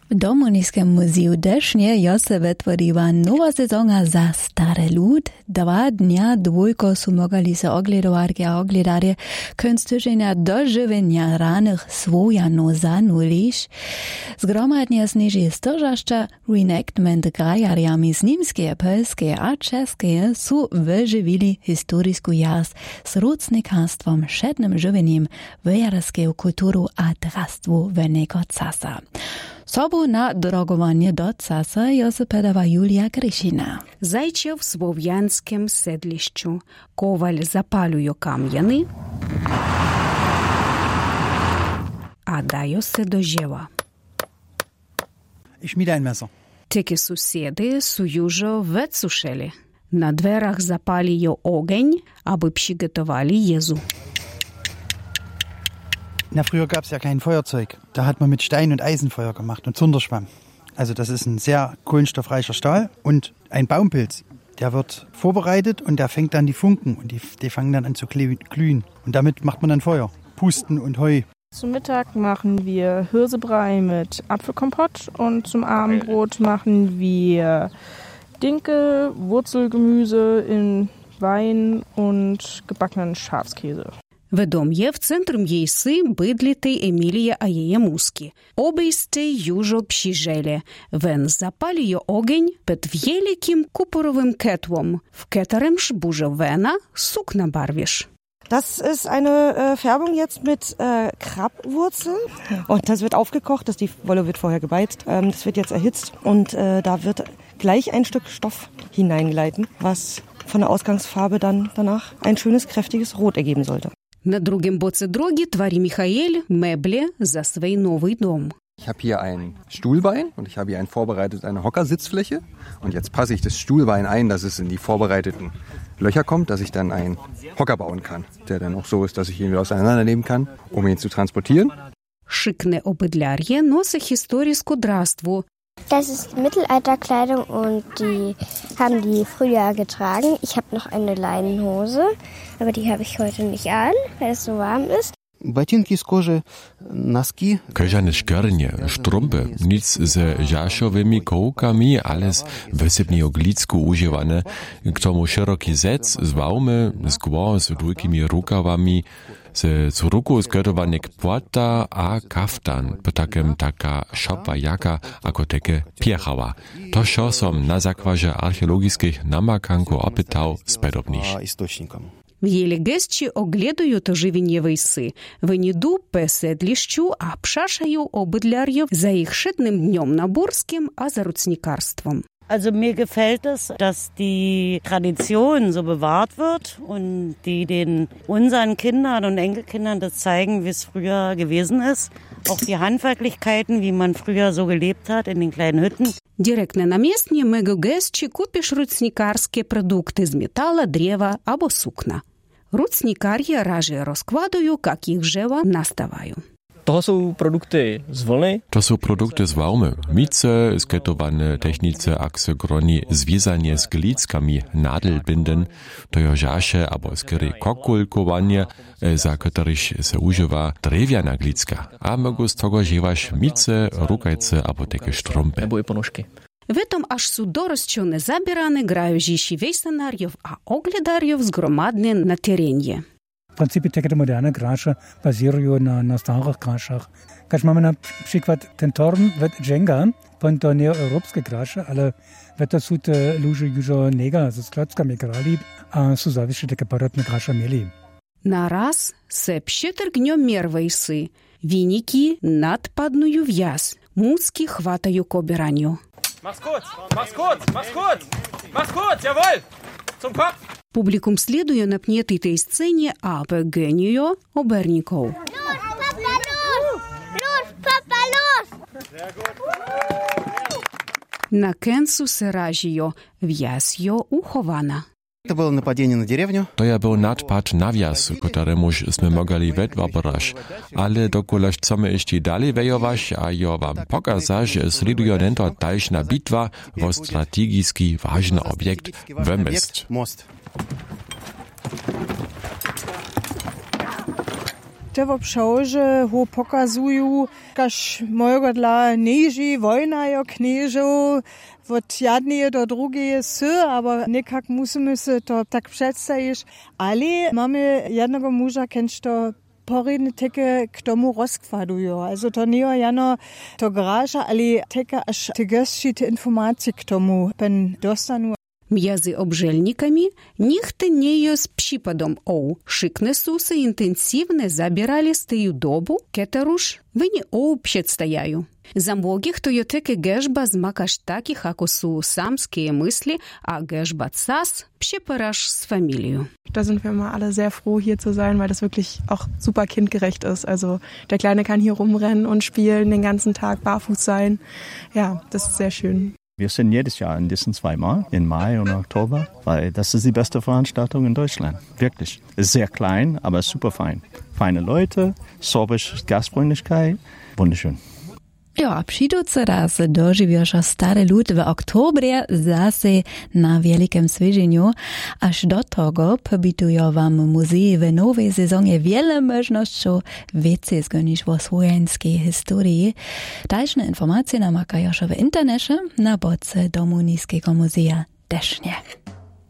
W Domoniskim muzeju Desznie jose wytworzyła nowa sezona za stary lud. 2 dnia dwójko su mogli se ogledowarki a ogledarje kunsttyżenia dożywienia ranych swojano zanuliš. Zgromadnie snieży stożaszcza reenactment grajarjami z niemskie, polskie a czeskie su wyżywili historysku jas z rucnikarstwom, szednym żywieniem, wyjarską kulturu a drastwu wennego casa. Sobu na drogowanie do casa Josipedova Julia Gryšina. Zajcie w słowiańskim sedliszczu. Kowal zapaluje kamieny, a daje se do dzieła. Ich schmiede ein Messer. Tyki sąsiedy su już wysuszyli. Na dwerach zapali ogień, aby przygotowali Jezu. Na, früher gab es ja kein Feuerzeug. Da hat man mit Stein und Eisenfeuer gemacht und Zunderschwamm. Also das ist ein sehr kohlenstoffreicher Stahl und ein Baumpilz. Der wird vorbereitet und der fängt dann die Funken und die fangen dann an zu glühen. Und damit macht man dann Feuer. Pusten und Heu. Zum Mittag machen wir Hirsebrei mit Apfelkompott und zum Abendbrot machen wir Dinkel, Wurzelgemüse in Wein und gebackenen Schafskäse. Ведом'є в центром єйси бидлітий Емілія а її муски. Обійстий южо пшіжелі. Вен запалює огонь під вєліким купоровим кетвом. В кетарем ж буже вена сукна барвіш. Das ist eine Färbung jetzt mit Krabwurzeln und das wird aufgekocht, die Wolle wird vorher gebeizt, das wird jetzt erhitzt und da wird gleich ein Stück Stoff hineingleiten, was von der Ausgangsfarbe dann danach ein schönes, kräftiges Rot ergeben sollte. На другом боце дороги твари Михаэль Möble за свой новый дом. Ich habe hier ein Stuhlbein und ich habe hier vorbereitet eine Hockersitzfläche. Und jetzt passe ich das Stuhlbein ein, dass es in die vorbereiteten Löcher kommt, dass ich dann einen Hocker bauen kann, der dann auch so ist, dass ich ihn wieder auseinandernehmen kann, um ihn zu transportieren. Шикне обидляр'є носить historisku drastvu. Das ist Mittelalterkleidung und die haben die früher getragen. Ich habe noch eine Leinenhose, aber die habe ich heute nicht an, weil es so warm ist. Ботинки из кожи, носки. Koziane szkarnie, sztrumpy, nic ze jaszowymi kołkami, alles wysypnie oglicku używane, k tomu szeroki zec z wałmy, z głos, z długimi rukawami, z ruku zgotowanek płata a kaftan, potakem taka szopa jaka, ako teke piechała. To šo som na zakładzie archeologickich namakanku opytał spedobnisz. В Єлігесчі оглядують оживіння вейси. Веніду песедліщу, а пшашаю обидляр'їв за їх шитним днем на Бурським, а за руцникарством. Also mir gefällt es, dass die Tradition so bewahrt wird und die den unseren Kindern und Enkelkindern das zeigen, wie es früher gewesen ist. Auch die Handwerklichkeiten, wie man früher so gelebt hat in den kleinen Hütten. Директне на місні Мегогесчі купиш руцникарські продукти з метала, дрєва або сукна. Руцникар'я раже розкладую, як їх жева наставаю. To są produkty z wolnej. To są produkty z wałmy. Mice, sketowane technice, akse groni, związanie z glickami, nadelbinden, to jo żasze albo skiery kokulkowanie, za któryś se używa drewiana glicka. A mogą z tego żywać mice, rukajce albo takie sztrumpy. Albo i ponożki. В этом аж судорозчо не забиране граючіші вейсенар'їв, а оглядар'їв згромадне на терен'є. W Prinzip te moderne grasze basieren na starych graszach. Kaž máme například ten torn ved Dženga, pon to neeuropske graše, ale ve to sú luže južo nega so skladskami grali a sú zavišli také paradne graše mieli. Нараз се пщетергньо мервейси. Віники надпадную в'яз. Муцки хватаю кобиранью. Mach's kurz, mach's kurz, mach's kurz, mach's kurz, jawohl, zum Kopf. Публікум слідує на пнєтитій сцені, а генію оберніков. На кенсу серажіо, в'язьо ухована. To było napadenie na dеревню. To ja był nadpad na wjaz, któremuż sme mogli wedwabrać, ale dokulaż chcemy jeszcze dalej wejować, a ja wam pokazać, że sleduje tento dalszna bitwa wo strategiski ważny obiekt Most. te obszarze ho pokazują, każ mojego dla nieży wojna jo knieżo, od jednej do drugiej aber nekak musimy się to tak przedstawić, ale mamy jednego muža, kenč to poredne teke k tomu rozkładują. Also to nie jano to garaża, ale teke aż te gości te informacje k tomu pen dostanu. Między obżelnikami nikt nie jest przypadom szykne susy intensywnie zabierali z tej dobu, kieterusz wyni przedstawiają. Za mnogich to jest takie gężba zmakasz takich, jako są samskie myśli, a gężba cas przyparasz z familią. Da sind wir immer alle sehr froh, hier zu sein, weil das wirklich auch super kindgerecht ist. Also der Kleine kann hier rumrennen und spielen, den ganzen Tag barfuß sein. Ja, das ist sehr schön. Wir sind jedes Jahr in Dissen zweimal, in Mai und Oktober, weil das ist die beste Veranstaltung in Deutschland. Wirklich. Es ist sehr klein, aber super fein. Feine Leute, sorbische Gastfreundlichkeit, wunderschön. Jo, a přijduce raz doživioša stare lud v oktobrie zase na wielkim sveženju. Až do toho pobytujo vám muzei v nowej sezonie wiele możliwości więcej zgonić o swojenskiej historii. Dalsze informacje namakają w internecie na boce Domu Niskiego Muzeja Desznie.